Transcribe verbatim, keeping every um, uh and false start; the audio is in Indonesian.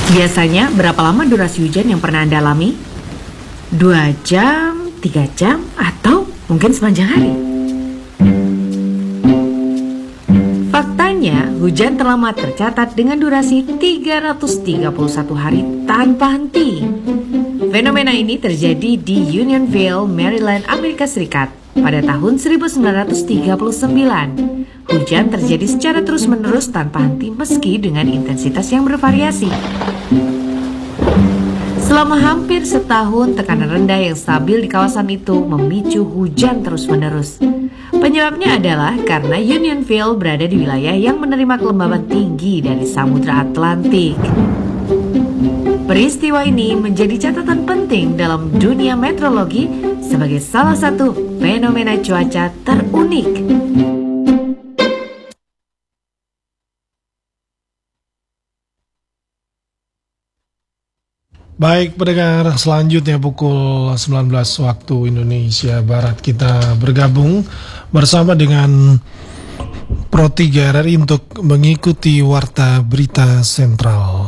Biasanya berapa lama durasi hujan yang pernah Anda alami? Dua jam, tiga jam, atau mungkin sepanjang hari? Faktanya, hujan terlama tercatat dengan durasi tiga ratus tiga puluh satu hari tanpa henti. Fenomena ini terjadi di Unionville, Maryland, Amerika Serikat pada tahun seribu sembilan ratus tiga puluh sembilan. Hujan terjadi secara terus-menerus tanpa henti meski dengan intensitas yang bervariasi. Selama hampir setahun, tekanan rendah yang stabil di kawasan itu memicu hujan terus-menerus. Penyebabnya adalah karena Unionville berada di wilayah yang menerima kelembaban tinggi dari Samudra Atlantik. Peristiwa ini menjadi catatan penting dalam dunia meteorologi sebagai salah satu fenomena cuaca terunik. Baik pendengar, selanjutnya pukul sembilan belas waktu Indonesia Barat kita bergabung bersama dengan Pro tiga R R I untuk mengikuti Warta Berita Sentral.